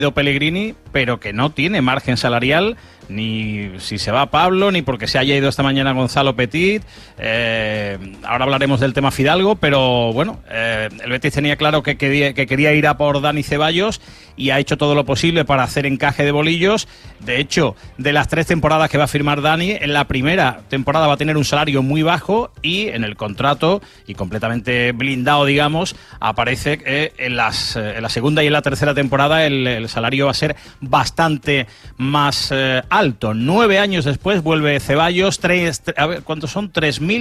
Pellegrini, pero que no tiene margen salarial, ni si se va Pablo, ni porque se haya ido esta mañana Gonzalo Petit. Ahora hablaremos del tema Fidalgo, pero bueno, el Betis tenía claro que quería ir a por Dani Ceballos y ha hecho todo lo posible para hacer encaje de bolillos. De hecho, de las 3 temporadas que va a firmar Dani, en la primera temporada va a tener un salario muy bajo y en el contrato, y completamente blindado, digamos, aparece que en la segunda y en la tercera temporada el salario va a ser bastante más alto. 9 años después vuelve Ceballos, ¿cuántos son?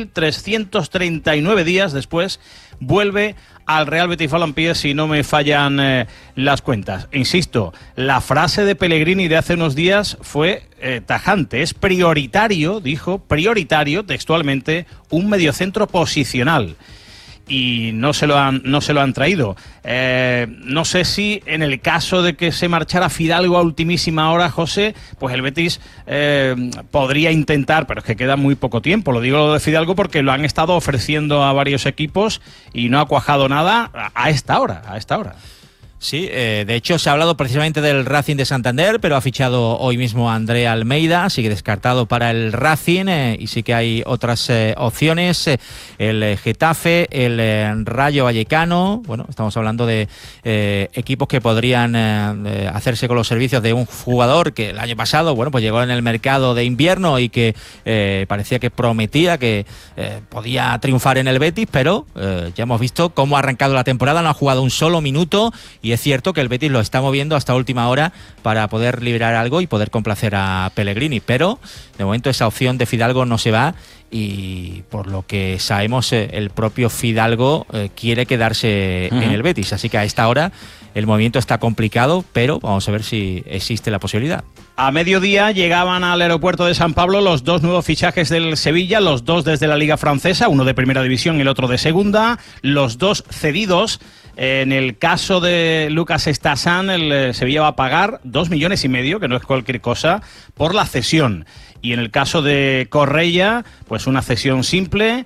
3.339 días después vuelve al Real Betis Balompié, si no me fallan las cuentas. Insisto, la frase de Pellegrini de hace unos días fue tajante. Es prioritario, dijo, prioritario textualmente, un mediocentro posicional. Y no se lo han traído. No sé si en el caso de que se marchara Fidalgo a ultimísima hora, José, pues el Betis podría intentar, pero es que queda muy poco tiempo. Lo digo lo de Fidalgo porque lo han estado ofreciendo a varios equipos y no ha cuajado nada a esta hora. Sí, de hecho se ha hablado precisamente del Racing de Santander, pero ha fichado hoy mismo a André Almeida, sigue descartado para el Racing, y sí que hay otras opciones, el Getafe, el Rayo Vallecano. Bueno, estamos hablando de equipos que podrían hacerse con los servicios de un jugador que el año pasado, bueno, pues llegó en el mercado de invierno y que parecía que prometía que podía triunfar en el Betis, pero ya hemos visto cómo ha arrancado la temporada, no ha jugado un solo minuto. Y es cierto que el Betis lo está moviendo hasta última hora para poder liberar algo y poder complacer a Pellegrini, pero de momento esa opción de Fidalgo no se va y por lo que sabemos el propio Fidalgo quiere quedarse en el Betis, así que a esta hora el movimiento está complicado, pero vamos a ver si existe la posibilidad. A mediodía llegaban al aeropuerto de San Pablo los 2 nuevos fichajes del Sevilla, los 2 desde la Liga Francesa, uno de primera división y el otro de segunda, los 2 cedidos. En el caso de Lucas Estasan, el Sevilla va a pagar 2,5 millones, que no es cualquier cosa, por la cesión. Y en el caso de Correia, pues una cesión simple.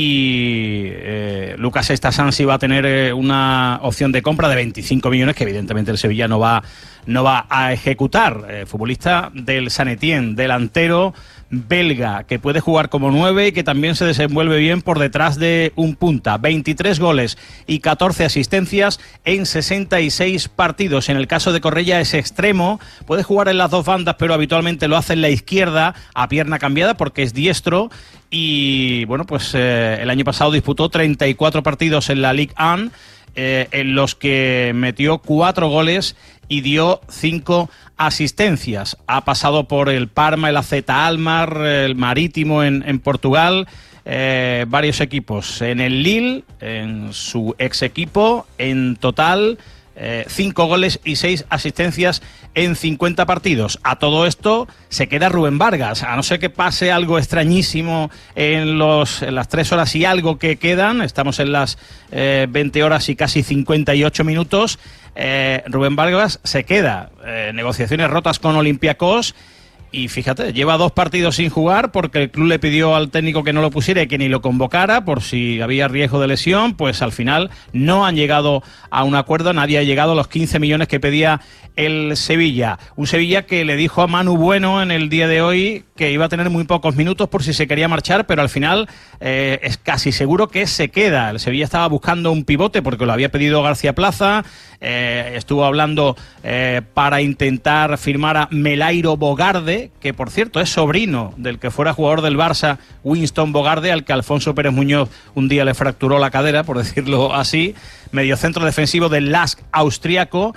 Y Lucas Estasan sí va a tener una opción de compra de 25 millones que evidentemente el Sevilla no va a ejecutar. Futbolista del Saint Etienne, delantero belga, que puede jugar como 9 y que también se desenvuelve bien por detrás de un punta. 23 goles y 14 asistencias en 66 partidos. En el caso de Correia es extremo, puede jugar en las 2 bandas, pero habitualmente lo hace en la izquierda a pierna cambiada porque es diestro. Y bueno, pues el año pasado disputó 34 partidos en la Ligue 1, en los que metió 4 goles y dio 5 asistencias. Ha pasado por el Parma, el AZ Alkmaar, el Marítimo en Portugal, varios equipos. En el Lille, en su ex equipo, en total 5 goles y 6 asistencias en 50 partidos. A todo esto se queda Rubén Vargas, a no ser que pase algo extrañísimo en las 3 horas y algo que quedan. Estamos en las 20 horas y casi 58 minutos. Rubén Vargas se queda. Negociaciones rotas con Olympiacos. Y fíjate, lleva 2 partidos sin jugar porque el club le pidió al técnico que no lo pusiera y que ni lo convocara por si había riesgo de lesión. Pues al final no han llegado a un acuerdo, nadie ha llegado a los 15 millones que pedía el Sevilla. Un Sevilla que le dijo a Manu Bueno en el día de hoy que iba a tener muy pocos minutos por si se quería marchar, pero al final es casi seguro que se queda. El Sevilla estaba buscando un pivote porque lo había pedido García Plaza, estuvo hablando para intentar firmar a Melairo Bogarde, que por cierto es sobrino del que fuera jugador del Barça, Winston Bogarde, al que Alfonso Pérez Muñoz un día le fracturó la cadera, por decirlo así. Mediocentro defensivo del LASK austriaco.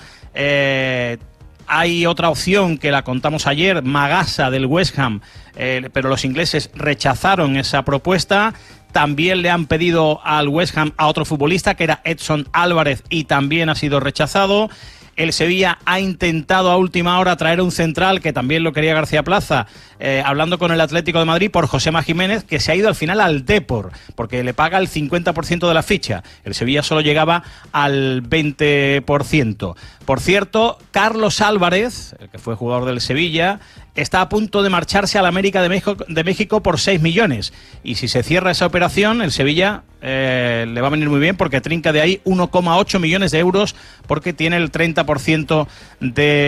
Hay otra opción que la contamos ayer, Magasa del West Ham, pero los ingleses rechazaron esa propuesta. También le han pedido al West Ham a otro futbolista que era Edson Álvarez y también ha sido rechazado. El Sevilla ha intentado a última hora traer un central, que también lo quería García Plaza, hablando con el Atlético de Madrid por Josema Jiménez, que se ha ido al final al Depor, porque le paga el 50% de la ficha. El Sevilla solo llegaba al 20%. Por cierto, Carlos Álvarez, el que fue jugador del Sevilla, está a punto de marcharse al América de México por 6 millones. Y si se cierra esa operación, el Sevilla le va a venir muy bien porque trinca de ahí 1,8 millones de euros porque tiene el 30% de